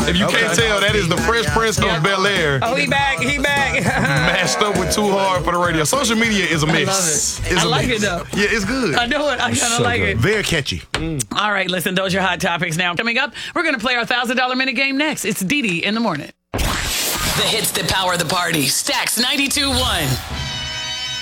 If you can't tell, that is the Fresh Prince of Bel-Air. Oh, he back. Mashed up with Too Hard for the Radio. Social media is a mix. I like it, though. Yeah, it's good. I know it. I kind of like it. Very catchy. All right, listen, those are hot topics now. Coming up, we're going to play our $1,000 minute game next. It's Dee Dee in the morning. The hits that power the party. Stacks 92.1.